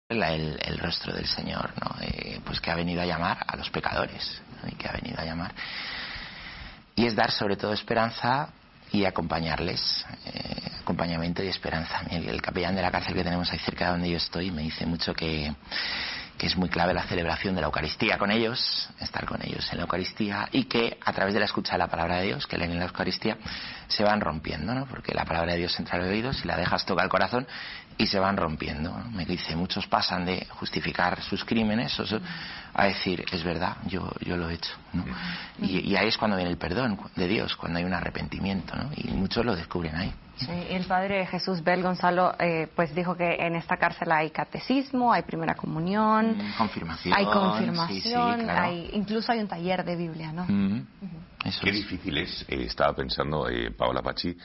el rostro del Señor, ¿no? Pues que ha venido a llamar a los pecadores, ¿no? Y que ha venido a llamar. Y es dar sobre todo esperanza y acompañarles, acompañamiento y esperanza. El capellán de la cárcel que tenemos ahí cerca de donde yo estoy me dice mucho que es muy clave la celebración de la Eucaristía con ellos, estar con ellos en la Eucaristía, y que a través de la escucha de la palabra de Dios, que leen en la Eucaristía, se van rompiendo, ¿no? Porque la palabra de Dios entra al oído, si la dejas toca el corazón y se van rompiendo, ¿no? Me dice, muchos pasan de justificar sus crímenes a decir, es verdad, yo lo he hecho, ¿no? Y ahí es cuando viene el perdón de Dios, cuando hay un arrepentimiento, ¿no? Y muchos lo descubren ahí. Sí, el padre Jesús Bel Gonzalo pues dijo que en esta cárcel hay catecismo, hay primera comunión, confirmación, hay confirmación, sí, claro. incluso hay un taller de Biblia, ¿no? Qué difícil es, estaba pensando, Paola Pachi,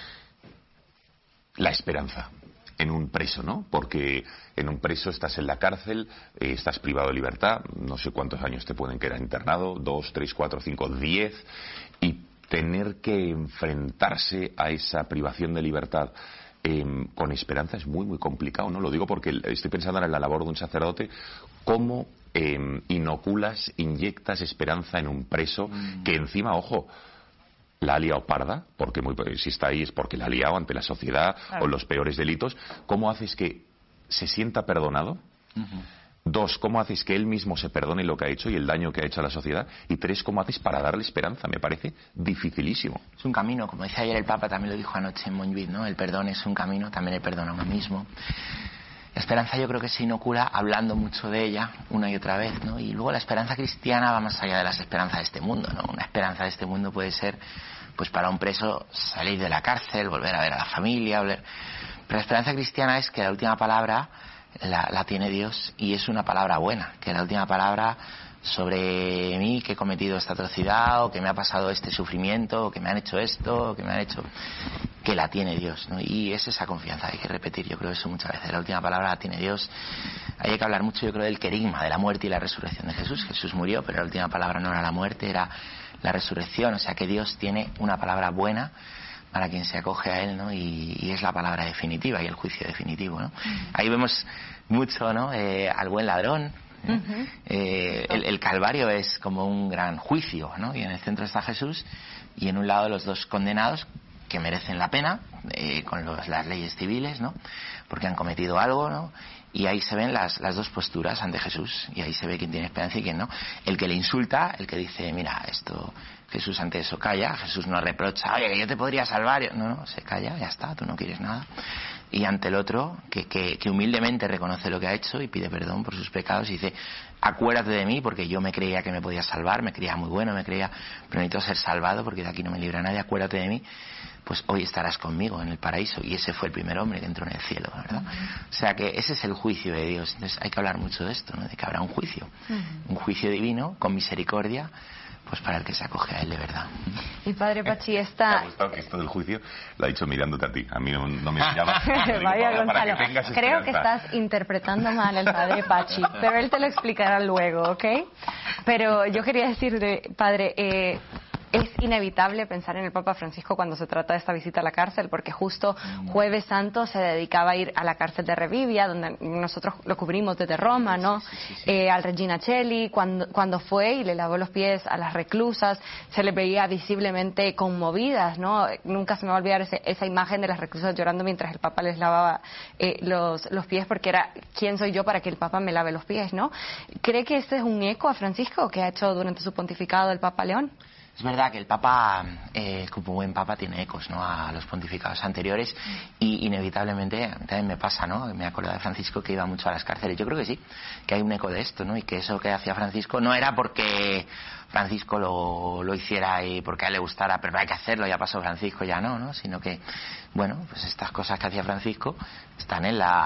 la esperanza en un preso, ¿no? Porque en un preso estás en la cárcel, estás privado de libertad, no sé cuántos años te pueden quedar internado, 2, 3, 4, 5, 10, y tener que enfrentarse a esa privación de libertad con esperanza es muy, muy complicado, ¿no? Lo digo porque estoy pensando ahora en la labor de un sacerdote, cómo inoculas, inyectas esperanza en un preso que encima, ojo, la ha liado parda, porque si está ahí es porque la ha liado ante la sociedad, claro, o los peores delitos. ¿Cómo haces que se sienta perdonado? Dos, ¿cómo haces que él mismo se perdone lo que ha hecho y el daño que ha hecho a la sociedad? Y tres, ¿cómo haces para darle esperanza? Me parece dificilísimo. Es un camino, como decía ayer el Papa, también lo dijo anoche en Montjuïc, ¿no? El perdón es un camino, también el perdón a uno mismo. La esperanza yo creo que se inocula hablando mucho de ella una y otra vez, ¿no? Y luego la esperanza cristiana va más allá de las esperanzas de este mundo, ¿no? Una esperanza de este mundo puede ser, pues para un preso, salir de la cárcel, volver a ver a la familia, pero la esperanza cristiana es que la última palabra la tiene Dios, y es una palabra buena, que la última palabra sobre mí, que he cometido esta atrocidad, o que me ha pasado este sufrimiento, o que me han hecho esto, o que me han hecho, que la tiene Dios, ¿no? Y es esa confianza, hay que repetir, yo creo eso muchas veces, la última palabra la tiene Dios. Hay que hablar mucho, yo creo, del querigma, de la muerte y la resurrección de Jesús. Jesús murió, pero la última palabra no era la muerte, era la resurrección, o sea que Dios tiene una palabra buena para quien se acoge a él, ¿no? Y es la palabra definitiva y el juicio definitivo, ¿no? Ahí vemos mucho, ¿no? Al buen ladrón. El Calvario es como un gran juicio, ¿no? Y en el centro está Jesús, y en un lado los dos condenados que merecen la pena, con las leyes civiles, ¿no? Porque han cometido algo, ¿no? Y ahí se ven las dos posturas ante Jesús, y ahí se ve quién tiene esperanza y quién no. El que le insulta, el que dice, mira, esto, Jesús ante eso calla, Jesús no reprocha, oye, que yo te podría salvar, no, se calla, ya está, tú no quieres nada. Y ante el otro, que humildemente reconoce lo que ha hecho y pide perdón por sus pecados y dice, acuérdate de mí, porque yo me creía que me podía salvar, me creía muy bueno, pero necesito ser salvado porque de aquí no me libra nadie, acuérdate de mí, pues hoy estarás conmigo en el paraíso. Y ese fue el primer hombre que entró en el cielo, ¿verdad? O sea que ese es el juicio de Dios. Entonces hay que hablar mucho de esto, ¿no? De que habrá un juicio divino con misericordia, pues para el que se acoge a él de verdad. Y padre Pachi, Me ha gustado que esto del juicio lo ha dicho mirándote a ti, a mí no me llama. Vaya, Gonzalo, creo que estás interpretando mal al padre Pachi, pero él te lo explicará luego, ¿ok? Pero yo quería decirle, padre, es inevitable pensar en el Papa Francisco cuando se trata de esta visita a la cárcel, porque justo Jueves Santo se dedicaba a ir a la cárcel de Revivia, donde nosotros lo cubrimos desde Roma, ¿no? Al Regina Coeli, cuando fue y le lavó los pies a las reclusas, se le veía visiblemente conmovidas, ¿no? Nunca se me va a olvidar esa imagen de las reclusas llorando mientras el Papa les lavaba los pies, porque era, ¿quién soy yo para que el Papa me lave los pies, ¿no? ¿Cree que este es un eco a Francisco que ha hecho durante su pontificado el Papa León? Es verdad que el Papa, como buen Papa, tiene ecos, ¿no?, a los pontificados anteriores, y inevitablemente también me pasa, ¿no? Me acuerdo de Francisco, que iba mucho a las cárceles. Yo creo que sí, que hay un eco de esto, ¿no? Y que eso que hacía Francisco no era porque Francisco lo hiciera y porque a él le gustara, pero hay que hacerlo, ya pasó Francisco, ya no, sino que, bueno, pues estas cosas que hacía Francisco están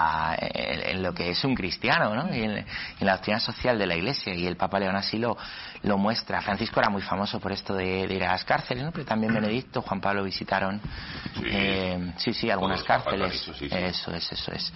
en lo que es un cristiano, ¿no? Y en la doctrina social de la Iglesia, y el Papa León así lo muestra. Francisco era muy famoso por esto de ir a las cárceles, ¿no? Pero también Benedicto, Juan Pablo visitaron algunas cárceles. Sí. Eso es.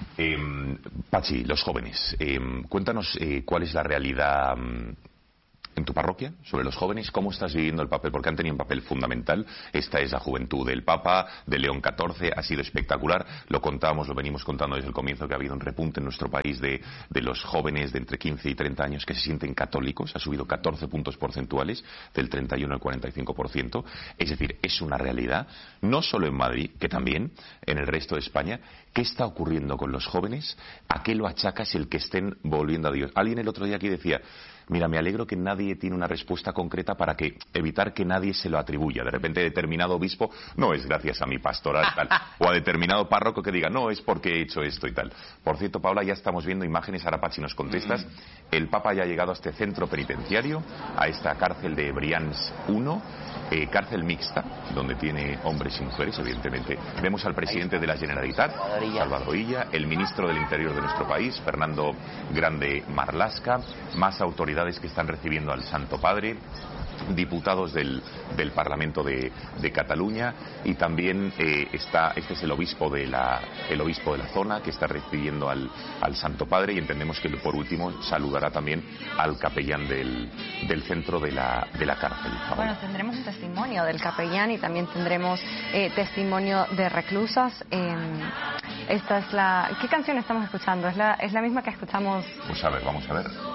Pachi, los jóvenes, cuéntanos cuál es la realidad en tu parroquia, sobre los jóvenes, ¿cómo estás viviendo el papel? Porque han tenido un papel fundamental. Esta es la juventud del Papa, de León XIV, ha sido espectacular. Lo contábamos, lo venimos contando desde el comienzo, que ha habido un repunte en nuestro país de los jóvenes de entre 15 y 30 años que se sienten católicos. Ha subido 14 puntos porcentuales, del 31 al 45%. Es decir, es una realidad, no solo en Madrid, que también en el resto de España. ¿Qué está ocurriendo con los jóvenes? ¿A qué lo achacas el que estén volviendo a Dios? Alguien el otro día aquí decía, mira, me alegro que nadie tiene una respuesta concreta para evitar que nadie se lo atribuya. De repente determinado obispo, no es gracias a mi pastoral tal, o a determinado párroco que diga, no, es porque he hecho esto y tal. Por cierto, Paula, ya estamos viendo imágenes, ahora Pachi nos contestas. El Papa ya ha llegado a este centro penitenciario, a esta cárcel de Brians 1, cárcel mixta, donde tiene hombres y mujeres, evidentemente. Vemos al presidente de la Generalitat, Salvador Illa, el ministro del Interior de nuestro país, Fernando Grande Marlaska, más autoridades que están recibiendo al Santo Padre, diputados del Parlamento de Cataluña, y también este es el obispo de la zona, que está recibiendo al Santo Padre, y entendemos que por último saludará también al capellán del centro de la cárcel. Bueno, tendremos un testimonio del capellán y también tendremos testimonio de reclusas. Esta es ¿qué canción estamos escuchando? ¿Es la misma que escuchamos? Pues a ver, vamos a ver.